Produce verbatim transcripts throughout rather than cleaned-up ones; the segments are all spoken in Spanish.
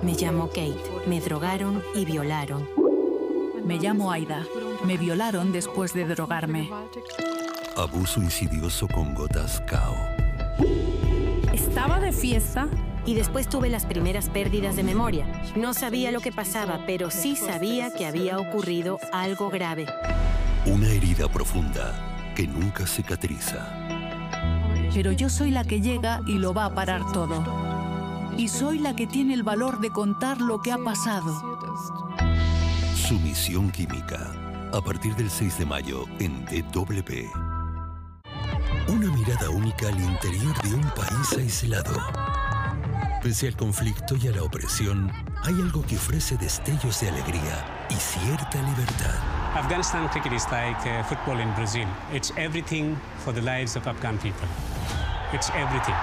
Me llamo Kate. Me drogaron y violaron. Me llamo Aida. Me violaron después de drogarme. Abuso insidioso con gotas K O. Estaba de fiesta. Y después tuve las primeras pérdidas de memoria. No sabía lo que pasaba, pero sí sabía que había ocurrido algo grave. Una herida profunda que nunca cicatriza. Pero yo soy la que llega y lo va a parar todo. Y soy la que tiene el valor de contar lo que ha pasado. Sumisión química. A partir del seis de mayo en D W. Una mirada única al interior de un país aislado. Pese al conflicto y a la opresión, hay algo que ofrece destellos de alegría y cierta libertad. Afghanistan cricket is like uh, football in Brazil. It's everything for the lives of Afghan people. It's everything.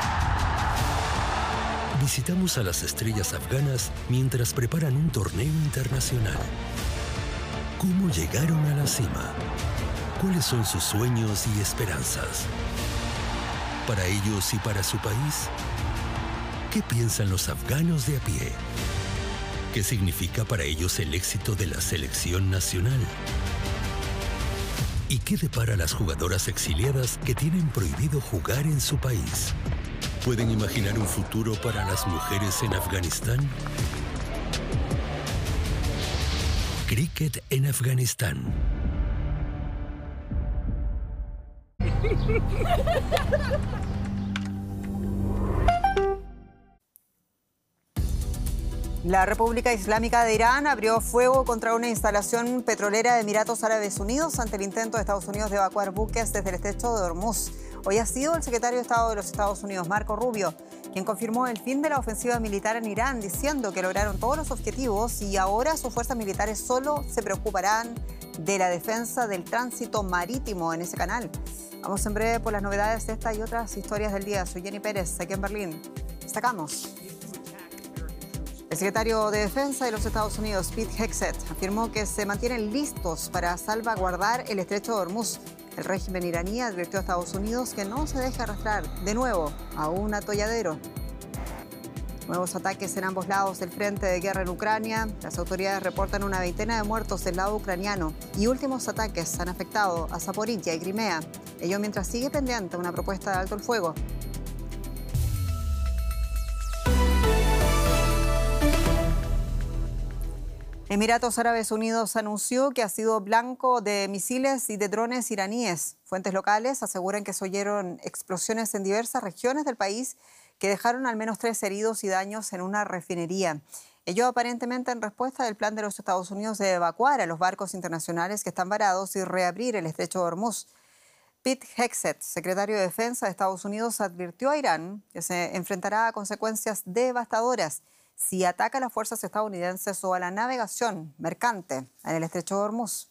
Visitamos a las estrellas afganas mientras preparan un torneo internacional. ¿Cómo llegaron a la cima? ¿Cuáles son sus sueños y esperanzas? Para ellos y para su país, ¿qué piensan los afganos de a pie? ¿Qué significa para ellos el éxito de la selección nacional? ¿Y qué depara a las jugadoras exiliadas que tienen prohibido jugar en su país? ¿Pueden imaginar un futuro para las mujeres en Afganistán? Cricket en Afganistán. La República Islámica de Irán abrió fuego contra una instalación petrolera de Emiratos Árabes Unidos ante el intento de Estados Unidos de evacuar buques desde el estrecho de Hormuz. Hoy ha sido el secretario de Estado de los Estados Unidos, Marco Rubio, quien confirmó el fin de la ofensiva militar en Irán, diciendo que lograron todos los objetivos y ahora sus fuerzas militares solo se preocuparán de la defensa del tránsito marítimo en ese canal. Vamos en breve por las novedades de esta y otras historias del día. Soy Jenny Pérez, aquí en Berlín. Destacamos. El secretario de Defensa de los Estados Unidos, Pete Hegseth, afirmó que se mantienen listos para salvaguardar el estrecho de Hormuz. El régimen iraní advirtió a Estados Unidos que no se deje arrastrar de nuevo a un atolladero. Nuevos ataques en ambos lados del frente de guerra en Ucrania. Las autoridades reportan una veintena de muertos del lado ucraniano y últimos ataques han afectado a Zaporizhia y Crimea. Ello mientras sigue pendiente una propuesta de alto el fuego. Emiratos Árabes Unidos anunció que ha sido blanco de misiles y de drones iraníes. Fuentes locales aseguran que se oyeron explosiones en diversas regiones del país que dejaron al menos tres heridos y daños en una refinería. Ello aparentemente en respuesta del plan de los Estados Unidos de evacuar a los barcos internacionales que están varados y reabrir el estrecho de Hormuz. Pete Hegseth, secretario de Defensa de Estados Unidos, advirtió a Irán que se enfrentará a consecuencias devastadoras si ataca a las fuerzas estadounidenses o a la navegación mercante en el estrecho de Hormuz.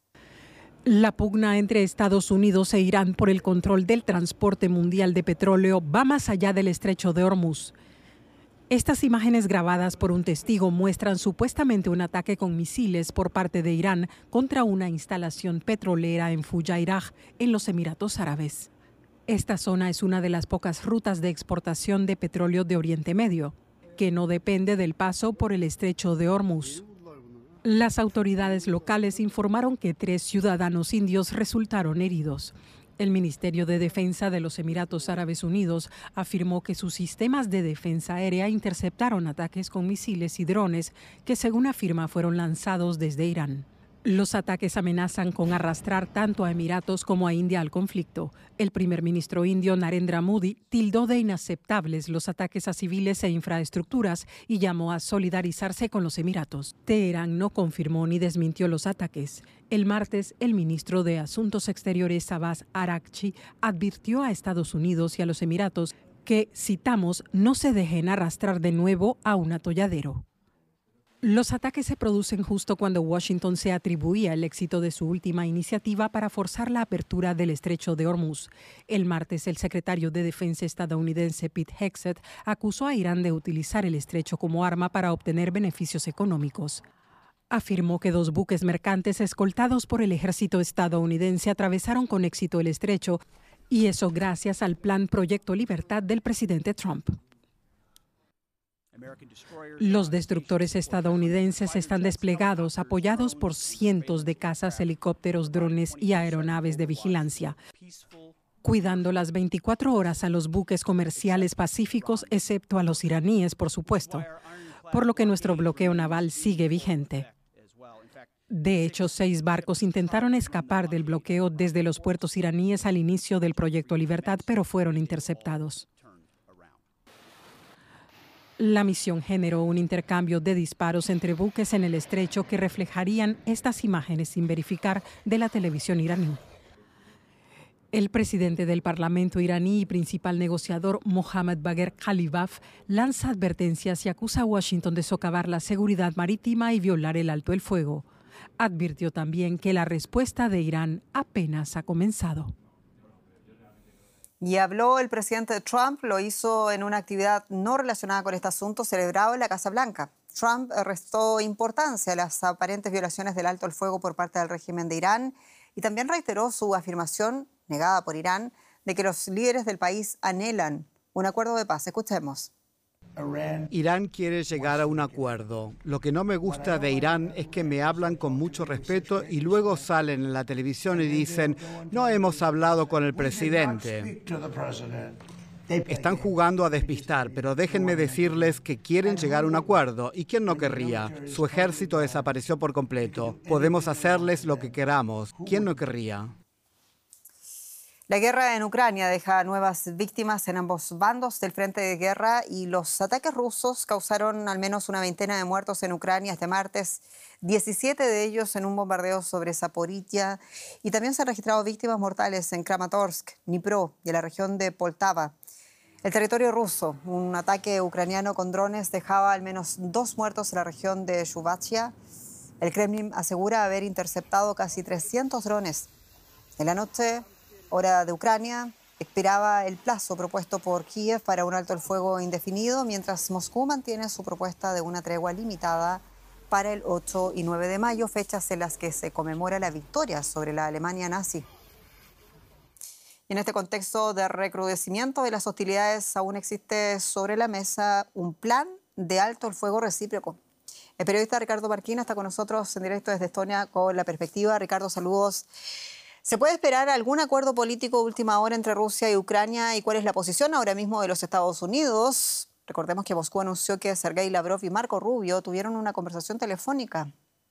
La pugna entre Estados Unidos e Irán por el control del transporte mundial de petróleo va más allá del estrecho de Hormuz. Estas imágenes grabadas por un testigo muestran supuestamente un ataque con misiles por parte de Irán contra una instalación petrolera en Fujairah, en los Emiratos Árabes. Esta zona es una de las pocas rutas de exportación de petróleo de Oriente Medio, que no depende del paso por el estrecho de Hormuz. Las autoridades locales informaron que tres ciudadanos indios resultaron heridos. El Ministerio de Defensa de los Emiratos Árabes Unidos afirmó que sus sistemas de defensa aérea interceptaron ataques con misiles y drones que, según afirma, fueron lanzados desde Irán. Los ataques amenazan con arrastrar tanto a Emiratos como a India al conflicto. El primer ministro indio Narendra Modi tildó de inaceptables los ataques a civiles e infraestructuras y llamó a solidarizarse con los Emiratos. Teherán no confirmó ni desmintió los ataques. El martes, el ministro de Asuntos Exteriores Abbas Araghchi advirtió a Estados Unidos y a los Emiratos que, citamos, no se dejen arrastrar de nuevo a un atolladero. Los ataques se producen justo cuando Washington se atribuía el éxito de su última iniciativa para forzar la apertura del estrecho de Hormuz. El martes, el secretario de Defensa estadounidense Pete Hegseth acusó a Irán de utilizar el estrecho como arma para obtener beneficios económicos. Afirmó que dos buques mercantes escoltados por el ejército estadounidense atravesaron con éxito el estrecho, y eso gracias al plan Proyecto Libertad del presidente Trump. Los destructores estadounidenses están desplegados, apoyados por cientos de cazas, helicópteros, drones y aeronaves de vigilancia, cuidando las veinticuatro horas a los buques comerciales pacíficos, excepto a los iraníes, por supuesto, por lo que nuestro bloqueo naval sigue vigente. De hecho, seis barcos intentaron escapar del bloqueo desde los puertos iraníes al inicio del Proyecto Libertad, pero fueron interceptados. La misión generó un intercambio de disparos entre buques en el estrecho que reflejarían estas imágenes sin verificar de la televisión iraní. El presidente del Parlamento iraní y principal negociador, Mohammad Bagher Khalibaf, lanza advertencias y acusa a Washington de socavar la seguridad marítima y violar el alto el fuego. Advirtió también que la respuesta de Irán apenas ha comenzado. Y habló el presidente Trump, lo hizo en una actividad no relacionada con este asunto celebrado en la Casa Blanca. Trump restó importancia a las aparentes violaciones del alto el fuego por parte del régimen de Irán y también reiteró su afirmación, negada por Irán, de que los líderes del país anhelan un acuerdo de paz. Escuchemos. Irán quiere llegar a un acuerdo. Lo que no me gusta de Irán es que me hablan con mucho respeto y luego salen en la televisión y dicen, no hemos hablado con el presidente. Están jugando a despistar, pero déjenme decirles que quieren llegar a un acuerdo. ¿Y quién no querría? Su ejército desapareció por completo. Podemos hacerles lo que queramos. ¿Quién no querría? La guerra en Ucrania deja nuevas víctimas en ambos bandos del frente de guerra y los ataques rusos causaron al menos una veintena de muertos en Ucrania este martes, diecisiete de ellos en un bombardeo sobre Zaporizhia, y también se han registrado víctimas mortales en Kramatorsk, Dnipro y en la región de Poltava. El territorio ruso, un ataque ucraniano con drones dejaba al menos dos muertos en la región de Shubachia. El Kremlin asegura haber interceptado casi trescientos drones. En la noche, hora de Ucrania, expiraba el plazo propuesto por Kiev para un alto el fuego indefinido, mientras Moscú mantiene su propuesta de una tregua limitada para el ocho y nueve de mayo, fechas en las que se conmemora la victoria sobre la Alemania nazi. Y en este contexto de recrudecimiento de las hostilidades, aún existe sobre la mesa un plan de alto el fuego recíproco. El periodista Ricardo Marquina está con nosotros en directo desde Estonia con la perspectiva. Ricardo, saludos. ¿Se puede esperar algún acuerdo político de última hora entre Rusia y Ucrania? ¿Y cuál es la posición ahora mismo de los Estados Unidos? Recordemos que Moscú anunció que Sergei Lavrov y Marco Rubio tuvieron una conversación telefónica.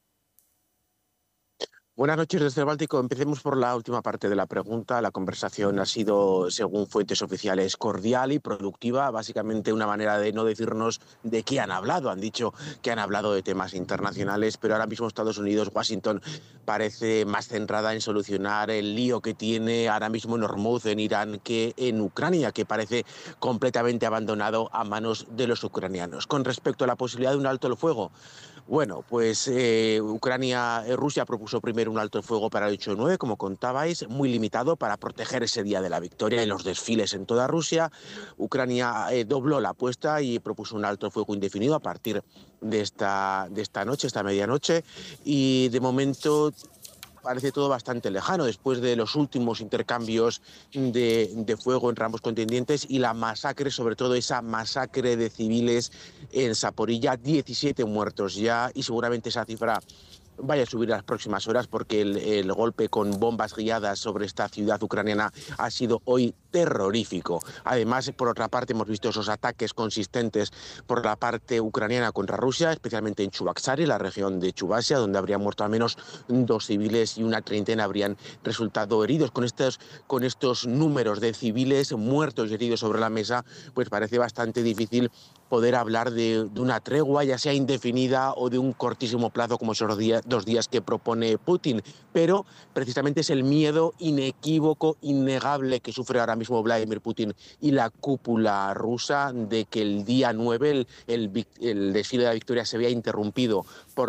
Buenas noches desde el Báltico. Empecemos por la última parte de la pregunta. La conversación ha sido, según fuentes oficiales, cordial y productiva. Básicamente una manera de no decirnos de qué han hablado. Han dicho que han hablado de temas internacionales, pero ahora mismo Estados Unidos, Washington, parece más centrada en solucionar el lío que tiene ahora mismo en Hormuz, en Irán, que en Ucrania, que parece completamente abandonado a manos de los ucranianos. Con respecto a la posibilidad de un alto el fuego, bueno, pues eh, Ucrania, eh, Rusia propuso primero un alto el fuego para el ocho nueve, como contabais, muy limitado para proteger ese día de la victoria y los desfiles en toda Rusia. Ucrania eh, dobló la apuesta y propuso un alto el fuego indefinido a partir de esta, de esta noche, esta medianoche, y de momento parece todo bastante lejano después de los últimos intercambios de, de fuego entre ambos contendientes y la masacre, sobre todo esa masacre de civiles en Zaporizhia, diecisiete muertos ya, y seguramente esa cifra vaya a subir en las próximas horas porque el, el golpe con bombas guiadas sobre esta ciudad ucraniana ha sido hoy terrorífico. Además, por otra parte, hemos visto esos ataques consistentes por la parte ucraniana contra Rusia, especialmente en Chuvasari, la región de Chuvassia, donde habrían muerto al menos dos civiles y una treintena habrían resultado heridos. Con estos, con estos números de civiles muertos y heridos sobre la mesa, pues parece bastante difícil poder hablar de, de una tregua, ya sea indefinida o de un cortísimo plazo como esos días, dos días que propone Putin. Pero precisamente es el miedo inequívoco, innegable que sufre ahora mismo Vladimir Putin y la cúpula rusa de que el día nueve, el, el, el desfile de la victoria se vea interrumpido por